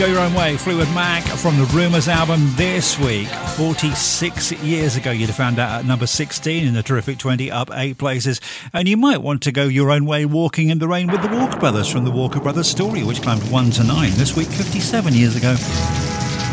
Go Your Own Way, Fleetwood Mac from the Rumours album this week. 46 years ago, you'd have found out at number 16 in the Terrific 20, up 8 places. And you might want to go your own way walking in the rain with the Walker Brothers from the Walker Brothers Story, which climbed 1 to 9 this week, 57 years ago.